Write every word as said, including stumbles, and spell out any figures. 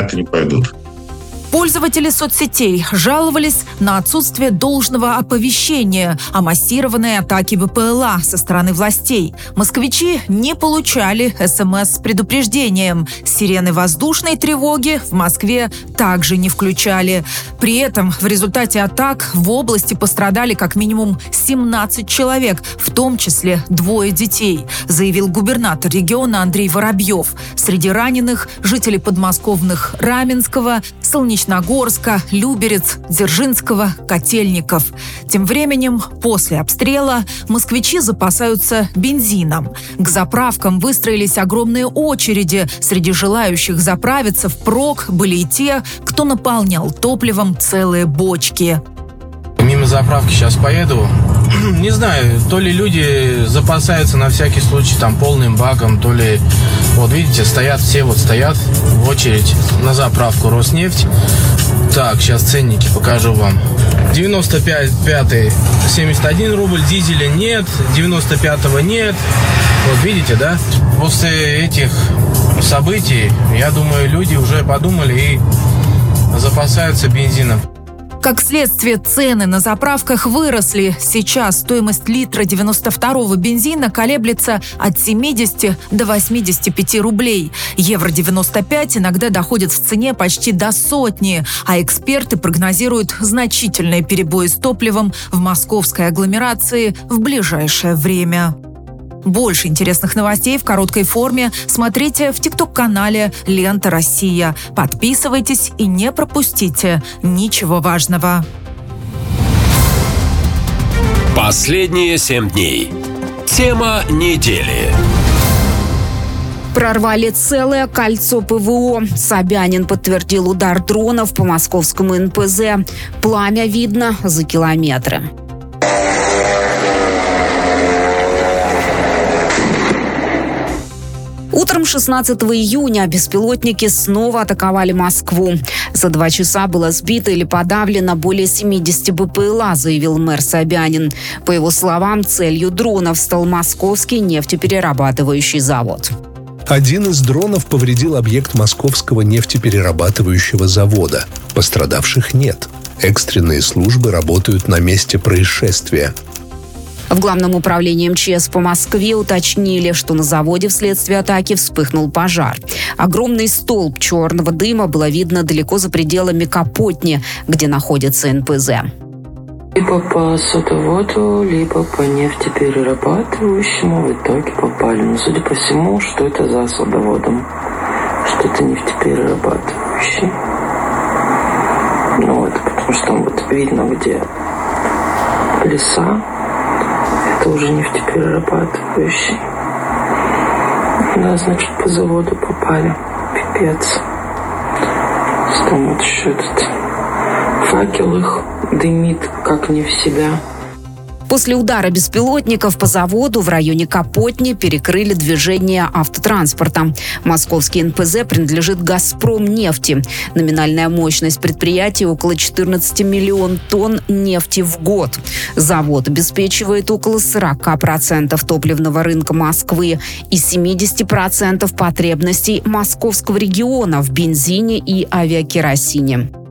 так и не пойдут. Пользователи соцсетей жаловались на отсутствие должного оповещения о массированной атаке БПЛА со стороны властей. Москвичи не получали СМС с предупреждением. Сирены воздушной тревоги в Москве также не включали. При этом в результате атак в области пострадали как минимум семнадцать человек, в том числе двое детей, заявил губернатор региона Андрей Воробьев. Среди раненых жители подмосковных Раменского, Солнечногорска, Люберец, Дзержинского, Котельников. Тем временем, после обстрела, москвичи запасаются бензином. К заправкам выстроились огромные очереди. Среди желающих заправиться впрок были и те, кто наполнял топливом целые бочки. Мимо заправки сейчас поеду. Не знаю, то ли люди запасаются на всякий случай там полным баком, то ли, вот видите, стоят все, вот стоят в очередь на заправку Роснефть. Так, сейчас ценники покажу вам. девяносто пятый семьдесят один рубль, дизеля нет, девяносто пятого нет. Вот видите, да? После этих событий, я думаю, люди уже подумали и запасаются бензином. Как следствие, цены на заправках выросли. Сейчас стоимость литра девяносто второго бензина колеблется от семидесяти до восьмидесяти пяти рублей. Евро девяносто пять иногда доходит в цене почти до сотни, а эксперты прогнозируют значительные перебои с топливом в московской агломерации в ближайшее время. Больше интересных новостей в короткой форме смотрите в тикток-канале «Лента Россия». Подписывайтесь и не пропустите ничего важного. Последние семь дней. Тема недели. Прорвали целое кольцо ПВО. Собянин подтвердил удар дронов по московскому эн пэ зэ. Пламя видно за километры. Утром шестнадцатого июня беспилотники снова атаковали Москву. За два часа было сбито или подавлено более семидесяти БПЛА, заявил мэр Собянин. По его словам, целью дронов стал московский нефтеперерабатывающий завод. Один из дронов повредил объект московского нефтеперерабатывающего завода. Пострадавших нет. Экстренные службы работают на месте происшествия. В Главном управлении эм че эс по Москве уточнили, что на заводе вследствие атаки вспыхнул пожар. Огромный столб черного дыма было видно далеко за пределами Капотни, где находится эн пэ зэ. Либо по сотоводу, либо по нефтеперерабатывающему в итоге попали. Но судя по всему, что это за садоводом, что это нефтеперерабатывающий. Ну, это потому что там вот видно, где леса. Это уже нефтеперерабатывающий. Да, значит, по заводу попали. Пипец. Там вот еще этот факел их дымит, как не в себя. После удара беспилотников по заводу в районе Капотни перекрыли движение автотранспорта. Московский эн пэ зэ принадлежит «Газпромнефти». Номинальная мощность предприятия около четырнадцати миллионов тонн нефти в год. Завод обеспечивает около сорока процентов топливного рынка Москвы и семидесяти процентов потребностей московского региона в бензине и авиакеросине.